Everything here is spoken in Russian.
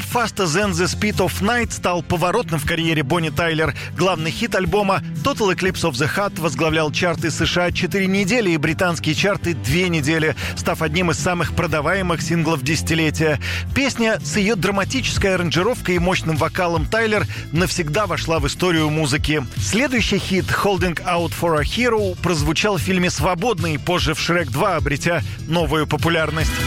Faster Than the Speed of Night стал поворотным в карьере Бонни Тайлер. Главный хит альбома Total Eclipse of the Heart возглавлял чарты США 4 недели и британские чарты 2 недели, став одним из самых продаваемых синглов десятилетия. Песня с ее драматической аранжировкой и мощным вокалом Тайлер навсегда вошла в историю музыки. Следующий хит Holding Out for a Hero прозвучал в фильме «Свободный», позже в «Шрек 2», обретя новую популярность.